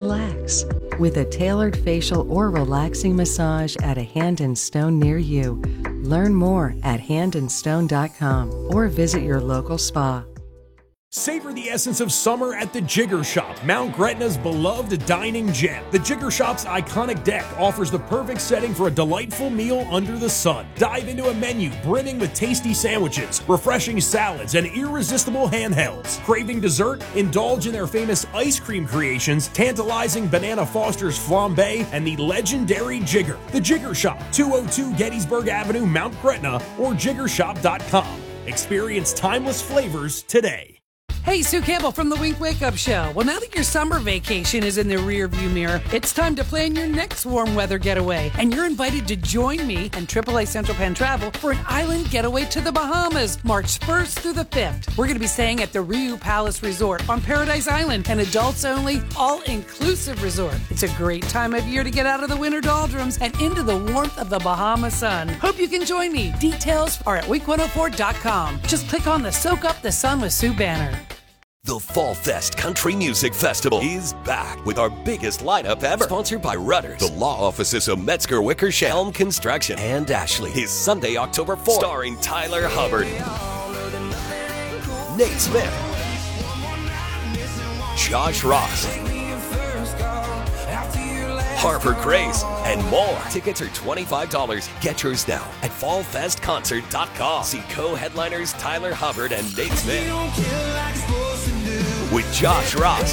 relax with a tailored facial or relaxing massage at a Hand and Stone near you. Learn more at handandstone.com or visit your local spa. Savor the essence of summer at the Jigger Shop, Mount Gretna's beloved dining gem. The Jigger Shop's iconic deck offers the perfect setting for a delightful meal under the sun. Dive into a menu brimming with tasty sandwiches, refreshing salads, and irresistible handhelds. Craving dessert? Indulge in their famous ice cream creations, tantalizing Banana Foster's flambe, and the legendary Jigger. The Jigger Shop, 202 Gettysburg Avenue, Mount Gretna, or jiggershop.com. Experience timeless flavors today. Hey, Sue Campbell from the Wink Wake Up Show. Well, now that your summer vacation is in the rearview mirror, it's time to plan your next warm weather getaway. And you're invited to join me and AAA Central Penn Travel for an island getaway to the Bahamas, March 1st through the 5th. We're going to be staying at the Riu Palace Resort on Paradise Island, an adults-only, all-inclusive resort. It's a great time of year to get out of the winter doldrums and into the warmth of the Bahama sun. Hope you can join me. Details are at wink104.com. Just click on the Soak Up the Sun with Sue banner. The Fall Fest Country Music Festival is back with our biggest lineup ever. Sponsored by Rudders, the law offices of Metzger Wickersham, Helm Construction, and Ashley. Is Sunday, October 4th. Starring Tyler Hubbard, Nate Smith, Josh Ross, Harper Grace, and more. Tickets are $25. Get yours now at fallfestconcert.com. See co-headliners Tyler Hubbard and Nate Smith with Josh Ross,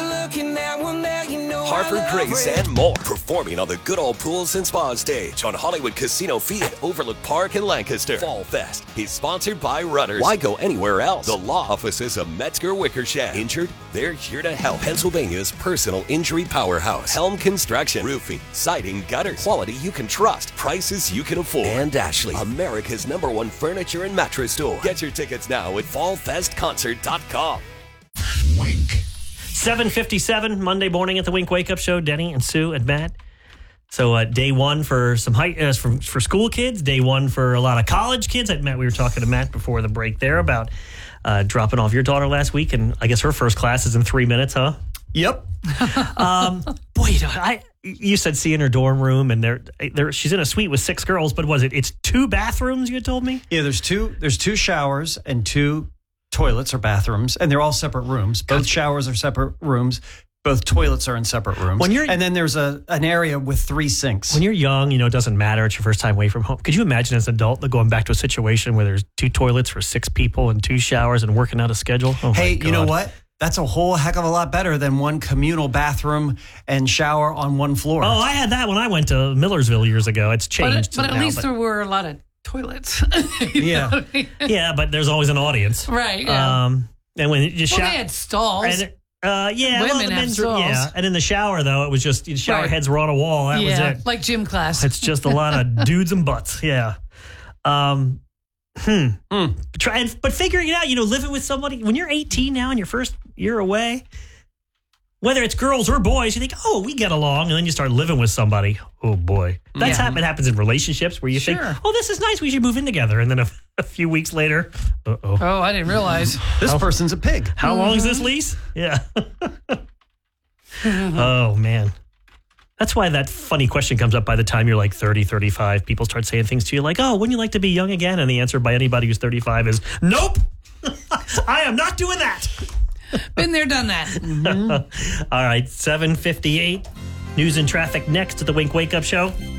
Harper Grace, and more. Performing on the Good Old Pools and Spa stage on Hollywood Casino Field at Overlook Park in Lancaster. Fall Fest is sponsored by Rudders. Why go anywhere else? The law offices of Metzger Wickersham. Injured? They're here to help. Pennsylvania's personal injury powerhouse. Helm Construction. Roofing, siding, gutters. Quality you can trust. Prices you can afford. And Ashley, America's #1 furniture and mattress store. Get your tickets now at fallfestconcert.com. Wink. 7:57 Monday morning at the Wink Wake Up Show. Denny and Sue and Matt. So day one for some for school kids. Day one for a lot of college kids. We were talking to Matt before the break there about dropping off your daughter last week, and I guess her first class is in 3 minutes, huh? Yep. Boy, you said seeing her dorm room, and she's in a suite with 6 girls. But it's 2 bathrooms? You had told me. Yeah, there's two showers and 2 toilets or bathrooms, and they're all separate rooms. Both showers are separate rooms. Both toilets are in separate rooms. And then there's an area with 3 sinks. When you're young, it doesn't matter. It's your first time away from home. Could you imagine as an adult going back to a situation where there's 2 toilets for 6 people and 2 showers and working out a schedule? Oh, hey, you know what? That's a whole heck of a lot better than one communal bathroom and shower on one floor. Oh, I had that when I went to Millersville years ago. It's changed. But at least there were a lot of toilets. Yeah. Yeah, but there's always an audience. Right. Yeah. And when you they had stalls. Women have stalls. Yeah, and in the shower though, it was just the shower heads were on a wall. That was it. Like gym class. It's just a lot of dudes and butts. Yeah. But figuring it out, living with somebody when you're 18 now and your first year away, whether it's girls or boys, you think, oh, we get along, and then you start living with somebody. Oh boy, it happens in relationships where you think, oh, this is nice, we should move in together, and then a few weeks later, oh, I didn't realize this person's a pig. How long is this lease? Yeah. Oh man. That's why that funny question comes up by the time you're like 30, 35. People start saying things to you like, oh, wouldn't you like to be young again? And the answer by anybody who's 35 is, nope, I am not doing that. Been there, done that. Mm-hmm. All right, 7:58. News and traffic next at the Wink Wake Up Show.